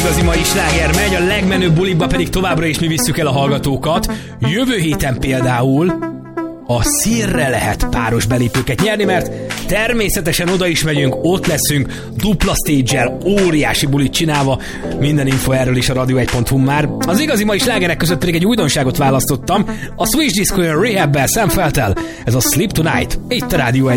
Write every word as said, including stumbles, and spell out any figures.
igazi mai sláger megy, a legmenőbb bulikba pedig továbbra is mi visszük el a hallgatókat. Jövő héten például a szírre lehet páros belépőket nyerni, mert természetesen oda is megyünk, ott leszünk, dupla stage-el, óriási bulit csinálva, minden info erről is a radio egy pont hu már. Az igazi mai slágerek között pedig egy újdonságot választottam, a Switch Disco Rehab-bel, Sam Feltel, ez a Sleep Tonight, itt a Rádió egy.